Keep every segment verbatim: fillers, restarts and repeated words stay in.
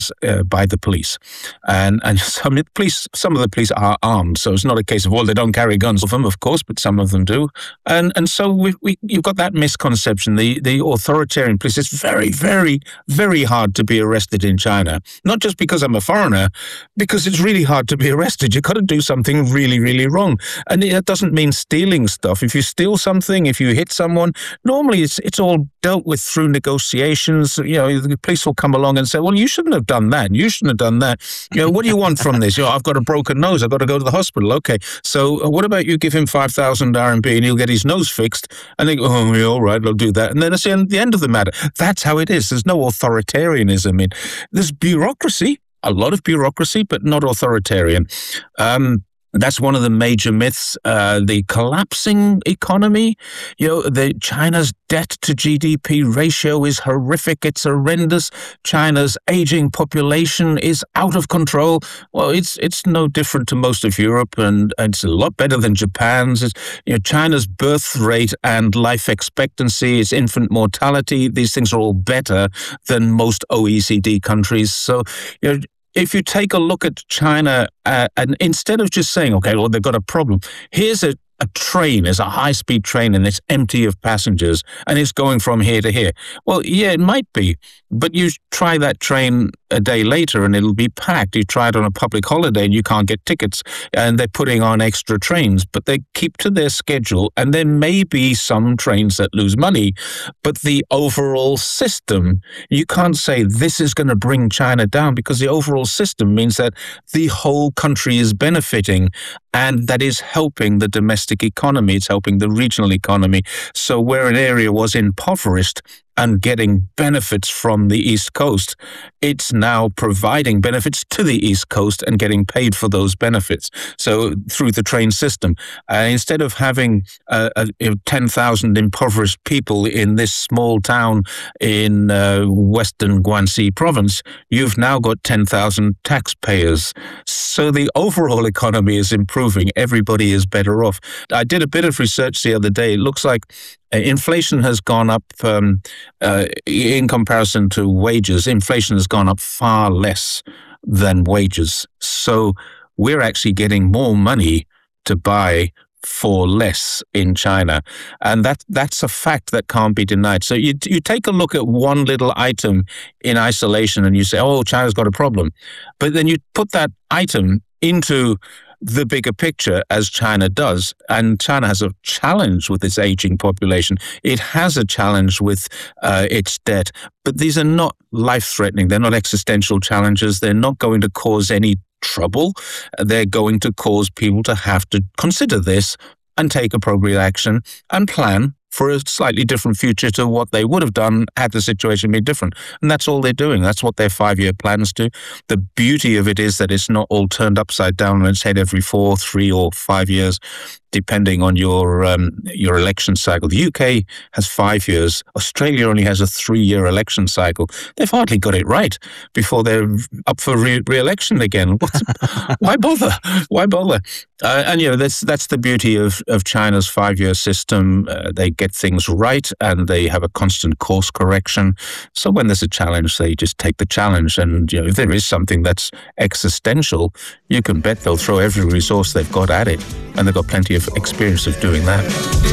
Uh, by the police. And and some of the police, some of the police are armed, so it's not a case of, well, they don't carry guns with them, of course, but some of them do. And and so we, we you've got that misconception. The the authoritarian police, it's very, very, very hard to be arrested in China. Not just because I'm a foreigner, because it's really hard to be arrested. You've got to do something really, really wrong. And that doesn't mean stealing stuff. If you steal something, if you hit someone, normally it's it's all dealt with through negotiations. You know, the police will come along and say, well, you shouldn't have done that. You shouldn't have done that. You know, what do you want from this? You know, I've got a broken nose. I've got to go to the hospital. Okay. So uh, what about you give him five thousand R M B and he'll get his nose fixed? And they go, oh, yeah, all right, I'll do that. And then it's the end of the matter. That's how it is. There's no authoritarianism in. There's bureaucracy, a lot of bureaucracy, but not authoritarian. Um, That's one of the major myths. Uh, the collapsing economy, you know, the China's debt to G D P ratio is horrific. It's horrendous. China's aging population is out of control. Well, it's it's no different to most of Europe, and, and it's a lot better than Japan's. It's, you know, China's birth rate and life expectancy, its infant mortality, these things are all better than most O E C D countries. So, you know, if you take a look at China, uh, and instead of just saying, okay, well, they've got a problem, here's a, a train, there's a high-speed train, and it's empty of passengers, and it's going from here to here. Well, yeah, it might be, but you try that train a day later, and it'll be packed. You try it on a public holiday, and you can't get tickets, and they're putting on extra trains, but they keep to their schedule, and there may be some trains that lose money, but the overall system, you can't say this is going to bring China down, because the overall system means that the whole country is benefiting, and that is helping the domestic economy. It's helping the regional economy. So where an area was impoverished and getting benefits from the East Coast, it's now providing benefits to the East Coast and getting paid for those benefits. So through the train system, uh, instead of having uh, uh, ten thousand impoverished people in this small town in uh, Western Guangxi province, you've now got ten thousand taxpayers. So the overall economy is improving. Everybody is better off. I did a bit of research the other day. It looks like inflation has gone up um, uh, in comparison to wages. Inflation has gone up far less than wages. So we're actually getting more money to buy for less in China. And that that's a fact that can't be denied. So you you take a look at one little item in isolation and you say, oh, China's got a problem. But then you put that item into the bigger picture, as China does, and China has a challenge with its aging population. It has a challenge with uh, its debt, but these are not life-threatening. They're not existential challenges. They're not going to cause any trouble. They're going to cause people to have to consider this and take appropriate action and plan for a slightly different future to what they would have done had the situation been different. And that's all they're doing. That's what their five-year plans do. The beauty of it is that it's not all turned upside down on its head every four, three, or five years, depending on your um, your election cycle. The U K has five years. Australia only has a three-year election cycle. They've hardly got it right before they're up for re- re-election again. What's, why bother? Why bother? Uh, and, you know, that's that's the beauty of, of China's five-year system. Uh, they get things right, and they have a constant course correction. So when there's a challenge, they just take the challenge. And, you know, if there is something that's existential, you can bet they'll throw every resource they've got at it. And they've got plenty of experience of doing that.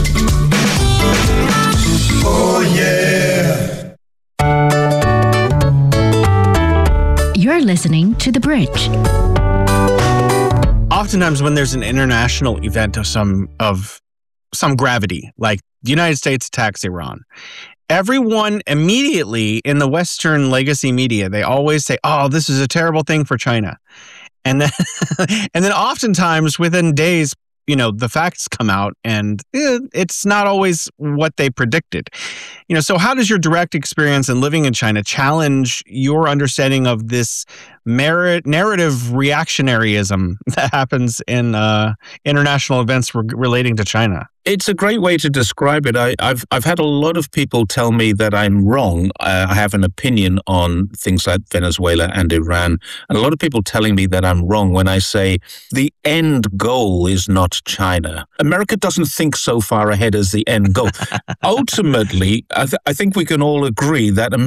Oh, yeah. You're listening to The Bridge. Oftentimes when there's an international event of some of some gravity, like the United States attacks Iran, everyone immediately in the Western legacy media, they always say, oh, this is a terrible thing for China. And then, and then oftentimes within days, you know, the facts come out and eh, it's not always what they predicted. You know, so how does your direct experience in living in China challenge your understanding of this merit, narrative reactionaryism that happens in uh, international events re- relating to China? It's a great way to describe it. I, I've I've had a lot of people tell me that I'm wrong. Uh, I have an opinion on things like Venezuela and Iran. And a lot of people telling me that I'm wrong when I say the end goal is not China. America doesn't think so far ahead as the end goal. Ultimately, I, th- I think we can all agree that